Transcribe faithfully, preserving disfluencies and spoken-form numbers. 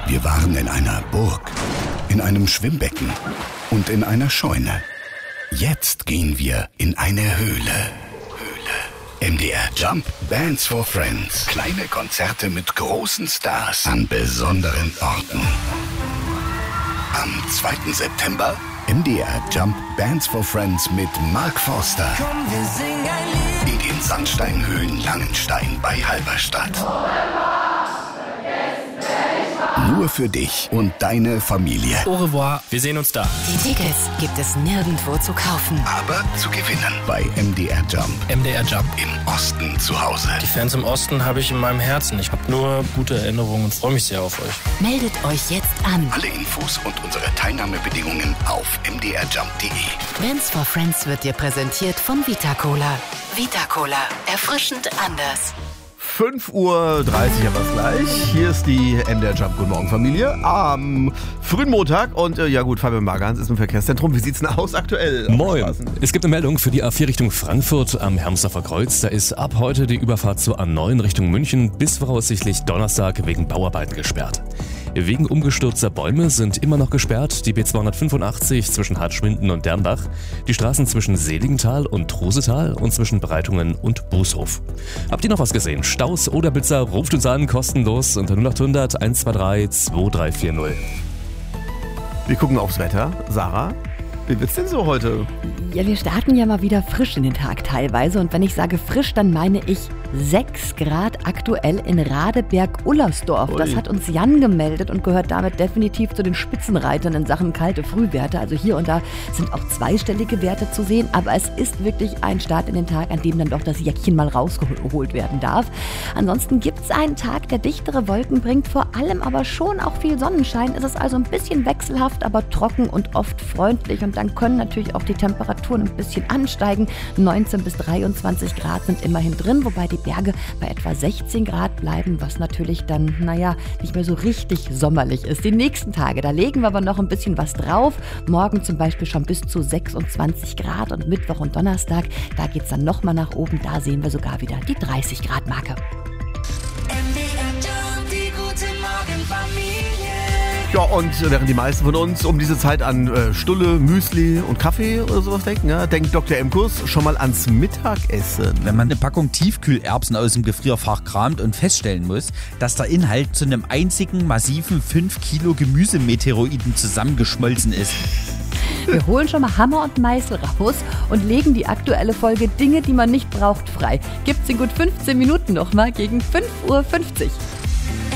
Wir waren in einer Burg, in einem Schwimmbecken und in einer Scheune. Jetzt gehen wir in eine Höhle. M D R Jump Bands for Friends. Kleine Konzerte mit großen Stars an besonderen Orten. Am zweiten September M D R Jump Bands for Friends mit Mark Forster. Komm, wir singen ein Lied. In den Sandsteinhöhen Langenstein bei Halberstadt. Nur für dich und deine Familie. Au revoir, wir sehen uns da. Die Tickets gibt es nirgendwo zu kaufen. Aber zu gewinnen bei M D R Jump. M D R Jump. Im Osten zu Hause. Die Fans im Osten habe ich in meinem Herzen. Ich habe nur gute Erinnerungen und freue mich sehr auf euch. Meldet euch jetzt an. Alle Infos und unsere Teilnahmebedingungen auf m d r jump punkt d e. Bands for Friends wird dir präsentiert von Vita Cola. Vita Cola. Erfrischend anders. fünf Uhr dreißig haben wir es gleich. Hier ist die M D R Jump Guten Morgen Familie am frühen Montag. Und äh, ja gut, Fabian Margans ist im Verkehrszentrum. Wie sieht's denn aus aktuell? Moin. Es gibt eine Meldung für die A vier Richtung Frankfurt am Hermsdorfer Kreuz. Da ist ab heute die Überfahrt zur A neun Richtung München bis voraussichtlich Donnerstag wegen Bauarbeiten gesperrt. Wegen umgestürzter Bäume sind immer noch gesperrt die B zweihundertfünfundachtzig zwischen Hartschwinden und Dernbach, die Straßen zwischen Seligenthal und Trosetal und zwischen Breitungen und Bußhof. Habt ihr noch was gesehen? Staus oder Blitzer? Ruft uns an, kostenlos unter null acht hundert eins zwei drei zwei drei vier null. Wir gucken aufs Wetter. Sarah, wie wird's denn so heute? Ja, wir starten ja mal wieder frisch in den Tag teilweise. Und wenn ich sage frisch, dann meine ich sechs Grad aktuell in Radeberg-Ullersdorf. Das hat uns Jan gemeldet und gehört damit definitiv zu den Spitzenreitern in Sachen kalte Frühwerte. Also hier und da sind auch zweistellige Werte zu sehen. Aber es ist wirklich ein Start in den Tag, an dem dann doch das Jäckchen mal rausgeholt werden darf. Ansonsten gibt es einen Tag, der dichtere Wolken bringt, vor allem aber schon auch viel Sonnenschein. Es ist also ein bisschen wechselhaft, aber trocken und oft freundlich. Und dann können natürlich auch die Temperaturen ein bisschen ansteigen. neunzehn bis dreiundzwanzig Grad sind immerhin drin, wobei die Berge bei etwa sechzehn Grad bleiben, was natürlich dann, naja, nicht mehr so richtig sommerlich ist. Die nächsten Tage, da legen wir aber noch ein bisschen was drauf. Morgen zum Beispiel schon bis zu sechsundzwanzig Grad und Mittwoch und Donnerstag, da geht es dann nochmal nach oben. Da sehen wir sogar wieder die dreißig Grad Marke. Ja, und während die meisten von uns um diese Zeit an äh, Stulle, Müsli und Kaffee oder sowas denken, ja, denkt Doktor Emkus schon mal ans Mittagessen. Wenn man eine Packung Tiefkühlerbsen aus dem Gefrierfach kramt und feststellen muss, dass der Inhalt zu einem einzigen massiven fünf Kilo Gemüsemeteoroiden zusammengeschmolzen ist. Wir holen schon mal Hammer und Meißel raus und legen die aktuelle Folge Dinge, die man nicht braucht, frei. Gibt's in gut fünfzehn Minuten nochmal gegen fünf Uhr fünfzig.